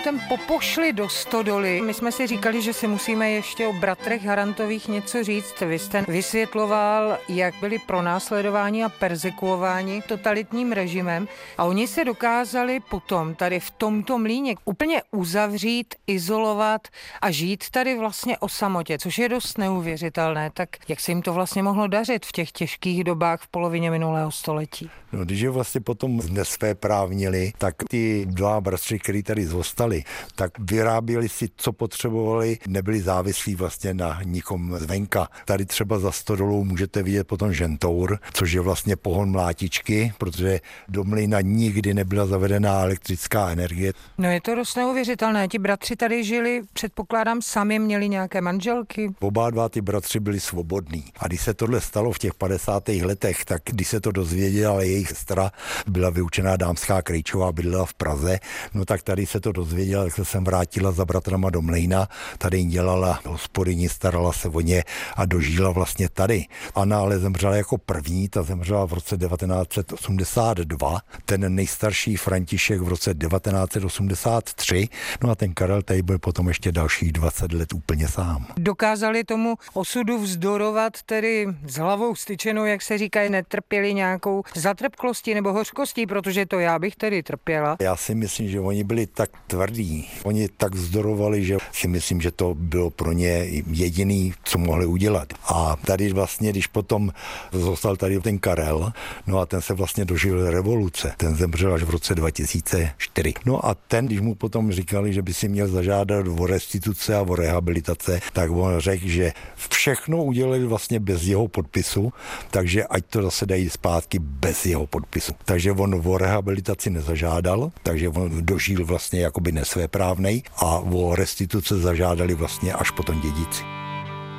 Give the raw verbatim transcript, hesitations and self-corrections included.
sem popošli do stodoly. My jsme si říkali, že si musíme ještě o bratrech Harantových něco říct. Vy jste vysvětloval, jak byli pronásledováni a perzekuováni totalitním režimem a oni se dokázali potom tady v tomto mlýně úplně uzavřít, izolovat a žít tady vlastně o samotě, což je dost neuvěřitelné. Tak jak se jim to vlastně mohlo dařit v těch těžkých dobách v polovině minulého století? No, když je vlastně potom nesvéprávnili, tak ty dva bratři, kteří tady zůstali, tak vyráběli si, co potřebovali, nebyli závislí vlastně na nikom zvenka. Tady třeba za stodolou můžete vidět potom žentour, což je vlastně pohon mlátičky, protože do mlýna nikdy nebyla zavedená elektrická energie. No je to dost neuvěřitelné. Ti bratři tady žili, předpokládám, sami měli nějaké manželky. Oba dva ty bratři byli svobodní. A když se tohle stalo v těch padesátých letech, tak když se to dozvěděla jejich sestra, byla vyučená dámská krejčová, bydlela v Praze, no tak tady se to dozvěděla, tak se sem vrátila za bratrama do mlejna, tady jim dělala hospodyni, starala se o ně a dožila vlastně tady. Anna ale zemřela jako první, ta zemřela v roce devatenáct set osmdesát dva, ten nejstarší František v roce devatenáct set osmdesát tři, no a ten Karel tady byl potom ještě dalších dvacet let úplně sám. Dokázali tomu osudu vzdorovat tedy s hlavou styčenou, jak se říká, netrpěli nějakou zatrpklostí nebo hořkostí, protože to já bych tedy trpěla. Já si myslím, že oni byli tak tvrdí, oni tak vzdorovali, že si myslím, že to bylo pro ně jediný, co mohli udělat. A tady vlastně, když potom zůstal tady ten Karel, no a ten se vlastně dožil revoluce, ten zemřel až v roce dva tisíce čtyři. No a ten, když mu potom říkali, že by si měl zažádat o restituce a o rehabilitace, tak on řekl, že všechno udělali vlastně bez jeho podpisu, takže ať to zase dají zpátky bez jeho podpisu. Takže on o rehabilitaci nezažádal, takže on dožil vlastně jakoby nesvéprávnej a o restituce zažádali vlastně až potom dědici.